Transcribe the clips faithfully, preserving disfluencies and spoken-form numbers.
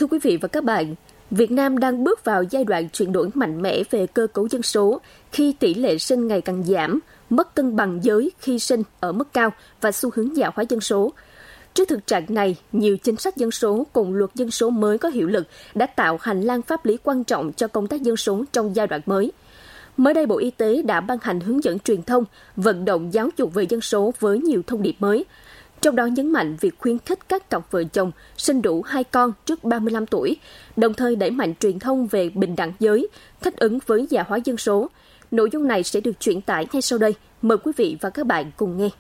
Thưa quý vị và các bạn, Việt Nam đang bước vào giai đoạn chuyển đổi mạnh mẽ về cơ cấu dân số khi tỷ lệ sinh ngày càng giảm, mất cân bằng giới khi sinh ở mức cao và xu hướng già hóa dân số. Trước thực trạng này, nhiều chính sách dân số cùng luật dân số mới có hiệu lực đã tạo hành lang pháp lý quan trọng cho công tác dân số trong giai đoạn mới. Mới đây, Bộ Y tế đã ban hành hướng dẫn truyền thông, vận động giáo dục về dân số với nhiều thông điệp mới. Trong đó nhấn mạnh việc khuyến khích các cặp vợ chồng sinh đủ hai con trước ba mươi lăm tuổi, đồng thời đẩy mạnh truyền thông về bình đẳng giới, thích ứng với già hóa dân số. Nội dung này sẽ được chuyển tải ngay sau đây. Mời quý vị và các bạn cùng nghe.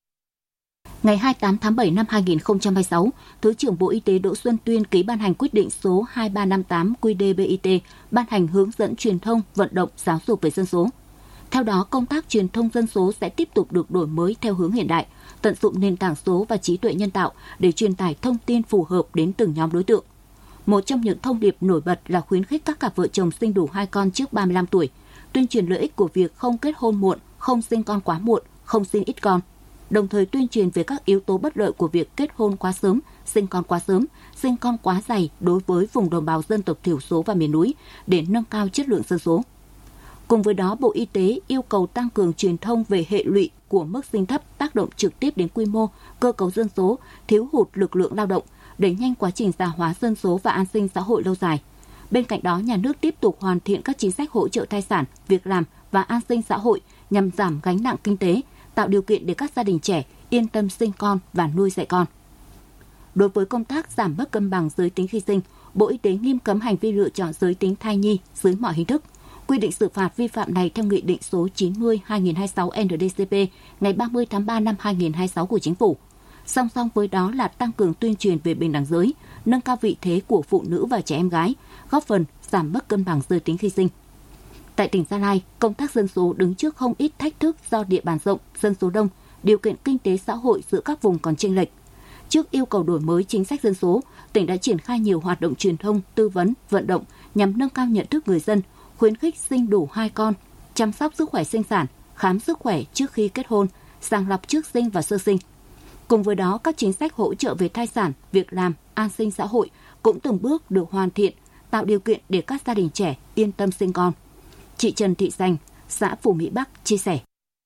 Ngày hai mươi tám tháng bảy năm hai nghìn không trăm hai mươi sáu, Thứ trưởng Bộ Y tế Đỗ Xuân Tuyên ký ban hành quyết định số hai ba năm tám Q D B I T ban hành hướng dẫn truyền thông, vận động, giáo dục về dân số. Theo đó, công tác truyền thông dân số sẽ tiếp tục được đổi mới theo hướng hiện đại, tận dụng nền tảng số và trí tuệ nhân tạo để truyền tải thông tin phù hợp đến từng nhóm đối tượng. Một trong những thông điệp nổi bật là khuyến khích các cặp vợ chồng sinh đủ hai con trước ba mươi lăm tuổi, tuyên truyền lợi ích của việc không kết hôn muộn, không sinh con quá muộn, không sinh ít con. Đồng thời tuyên truyền về các yếu tố bất lợi của việc kết hôn quá sớm, sinh con quá sớm, sinh con quá dày đối với vùng đồng bào dân tộc thiểu số và miền núi để nâng cao chất lượng dân số. Cùng với đó, Bộ Y tế yêu cầu tăng cường truyền thông về hệ lụy của mức sinh thấp tác động trực tiếp đến quy mô, cơ cấu dân số, thiếu hụt lực lượng lao động, đẩy nhanh quá trình già hóa dân số và an sinh xã hội lâu dài. Bên cạnh đó, nhà nước tiếp tục hoàn thiện các chính sách hỗ trợ thai sản, việc làm và an sinh xã hội nhằm giảm gánh nặng kinh tế, tạo điều kiện để các gia đình trẻ yên tâm sinh con và nuôi dạy con. Đối với công tác giảm bất cân bằng giới tính khi sinh, Bộ Y tế nghiêm cấm hành vi lựa chọn giới tính thai nhi dưới mọi hình thức. Quy định xử phạt vi phạm này theo Nghị định số chín mươi trên hai nghìn không trăm hai mươi sáu N D C P ngày ba mươi tháng ba năm hai nghìn không trăm hai mươi sáu của Chính phủ. Song song với đó là tăng cường tuyên truyền về bình đẳng giới, nâng cao vị thế của phụ nữ và trẻ em gái, góp phần giảm bất cân bằng giới tính khi sinh. Tại tỉnh Gia Lai, công tác dân số đứng trước không ít thách thức do địa bàn rộng, dân số đông, điều kiện kinh tế xã hội giữa các vùng còn chênh lệch. Trước yêu cầu đổi mới chính sách dân số, tỉnh đã triển khai nhiều hoạt động truyền thông, tư vấn, vận động nhằm nâng cao nhận thức người dân, khuyến khích sinh đủ hai con, chăm sóc sức khỏe sinh sản, khám sức khỏe trước khi kết hôn, sàng lọc trước sinh và sơ sinh. Cùng với đó, các chính sách hỗ trợ về thai sản, việc làm, an sinh xã hội cũng từng bước được hoàn thiện, tạo điều kiện để các gia đình trẻ yên tâm sinh con. Chị Trần Thị Danh, xã Phú Mỹ Bắc chia sẻ.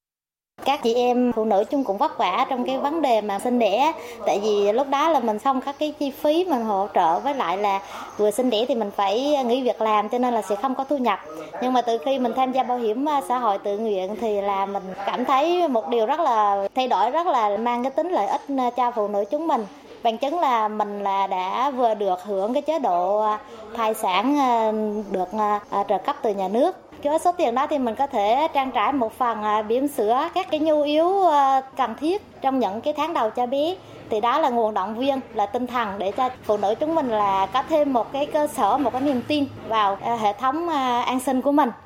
Các chị em phụ nữ chung cũng vất vả trong cái vấn đề mà sinh đẻ, tại vì lúc đó là mình xong các cái chi phí mình hỗ trợ, với lại là vừa sinh đẻ thì mình phải nghỉ việc làm cho nên là sẽ không có thu nhập. Nhưng mà từ khi mình tham gia bảo hiểm xã hội tự nguyện thì là mình cảm thấy một điều rất là thay đổi, rất là mang cái tính lợi ích cho phụ nữ chúng mình. Bằng chứng là mình là đã vừa được hưởng cái chế độ thai sản được trợ cấp từ nhà nước. Với số tiền đó thì mình có thể trang trải một phần bỉm sữa, các cái nhu yếu cần thiết trong những cái tháng đầu cho bé. Thì đó là nguồn động viên, là tinh thần để cho phụ nữ chúng mình là có thêm một cái cơ sở, một cái niềm tin vào hệ thống an sinh của mình.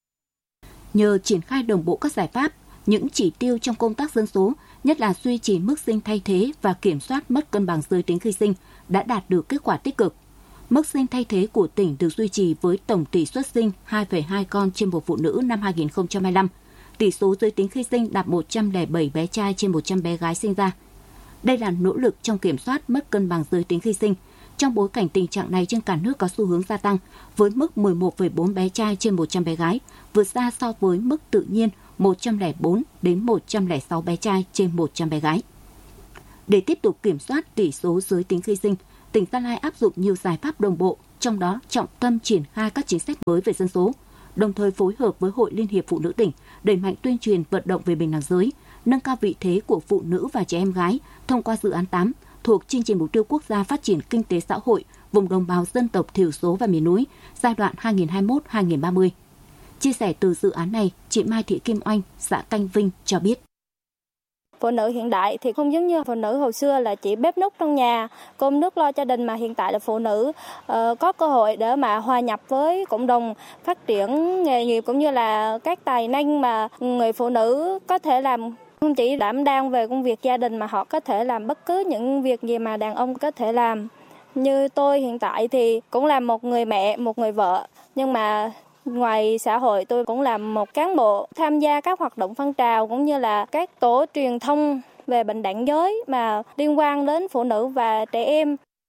Nhờ triển khai đồng bộ các giải pháp, những chỉ tiêu trong công tác dân số, nhất là duy trì mức sinh thay thế và kiểm soát mất cân bằng giới tính khi sinh, đã đạt được kết quả tích cực. Mức sinh thay thế của tỉnh được duy trì với tổng tỷ suất sinh hai phẩy hai con trên một phụ nữ năm hai nghìn không trăm hai mươi lăm. Tỷ số giới tính khi sinh đạt một trăm lẻ bảy bé trai trên một trăm bé gái sinh ra. Đây là nỗ lực trong kiểm soát mất cân bằng giới tính khi sinh, trong bối cảnh tình trạng này trên cả nước có xu hướng gia tăng với mức mười một phẩy bốn bé trai trên một trăm bé gái, vượt xa so với mức tự nhiên một trăm lẻ bốn đến một trăm lẻ sáu bé trai trên một trăm bé gái. Để tiếp tục kiểm soát tỷ số giới tính khi sinh, tỉnh Gia Lai áp dụng nhiều giải pháp đồng bộ, trong đó trọng tâm triển khai các chính sách mới về dân số, đồng thời phối hợp với Hội Liên hiệp Phụ nữ tỉnh đẩy mạnh tuyên truyền vận động về bình đẳng giới, nâng cao vị thế của phụ nữ và trẻ em gái thông qua dự án tám thuộc chương trình mục tiêu quốc gia phát triển kinh tế xã hội vùng đồng bào dân tộc thiểu số và miền núi giai đoạn hai nghìn không trăm hai mươi mốt đến hai nghìn không trăm ba mươi. Chia sẻ từ dự án này, chị Mai Thị Kim Oanh, xã Canh Vinh cho biết. Phụ nữ hiện đại thì không giống như phụ nữ hồi xưa là chỉ bếp núc trong nhà, cơm nước lo gia đình, mà hiện tại là phụ nữ uh, có cơ hội để mà hòa nhập với cộng đồng, phát triển nghề nghiệp cũng như là các tài năng mà người phụ nữ có thể làm, không chỉ đảm đang về công việc gia đình mà họ có thể làm bất cứ những việc gì mà đàn ông có thể làm. Như tôi hiện tại thì cũng là một người mẹ, một người vợ, nhưng mà ngoài xã hội tôi cũng là một cán bộ tham gia các hoạt động phong trào cũng như là các tổ truyền thông về bình đẳng giới mà liên quan đến phụ nữ và trẻ em.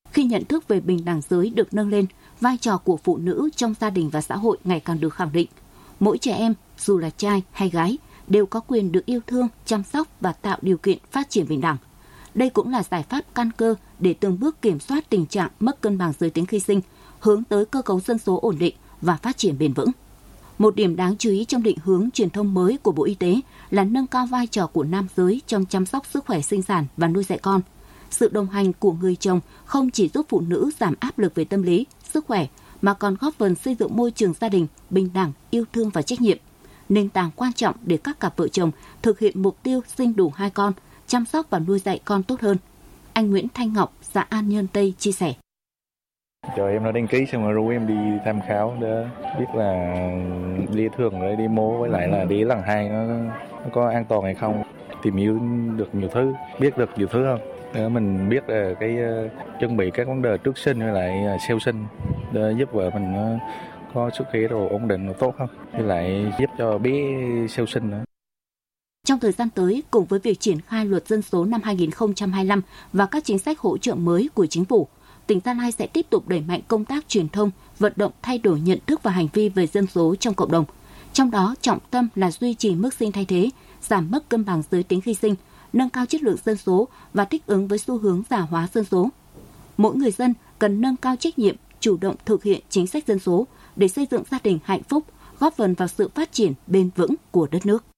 Khi nhận thức về bình đẳng giới được nâng lên, vai trò của phụ nữ trong gia đình và xã hội ngày càng được khẳng định. Mỗi trẻ em, dù là trai hay gái, đều có quyền được yêu thương, chăm sóc và tạo điều kiện phát triển bình đẳng. Đây cũng là giải pháp căn cơ để từng bước kiểm soát tình trạng mất cân bằng giới tính khi sinh, hướng tới cơ cấu dân số ổn định và phát triển bền vững. Một điểm đáng chú ý trong định hướng truyền thông mới của Bộ Y tế là nâng cao vai trò của nam giới trong chăm sóc sức khỏe sinh sản và nuôi dạy con. Sự đồng hành của người chồng không chỉ giúp phụ nữ giảm áp lực về tâm lý, sức khỏe, mà còn góp phần xây dựng môi trường gia đình bình đẳng, yêu thương và trách nhiệm. Nền tảng quan trọng để các cặp vợ chồng thực hiện mục tiêu sinh đủ hai con, chăm sóc và nuôi dạy con tốt hơn. Anh Nguyễn Thanh Ngọc, xã An Nhơn Tây chia sẻ. Cho em nó đăng ký xong rồi ru em đi tham khảo để biết là đi thường rồi đi mô với lại là đi lần hai nó, nó có an toàn hay không, tìm hiểu được nhiều thứ, biết được nhiều thứ hơn. Để mình biết là cái uh, chuẩn bị các vấn đề trước sinh với lại uh, sau sinh để giúp vợ mình uh, có sức khỏe đồ ổn định đồ tốt hơn, với lại giúp cho bé sau sinh nữa. Trong thời gian tới, cùng với việc triển khai luật dân số năm hai nghìn không trăm hai mươi lăm và các chính sách hỗ trợ mới của chính phủ, tỉnh Gia Lai sẽ tiếp tục đẩy mạnh công tác truyền thông, vận động thay đổi nhận thức và hành vi về dân số trong cộng đồng. Trong đó, trọng tâm là duy trì mức sinh thay thế, giảm mất cân bằng giới tính khi sinh, nâng cao chất lượng dân số và thích ứng với xu hướng già hóa dân số. Mỗi người dân cần nâng cao trách nhiệm, chủ động thực hiện chính sách dân số để xây dựng gia đình hạnh phúc, góp phần vào sự phát triển bền vững của đất nước.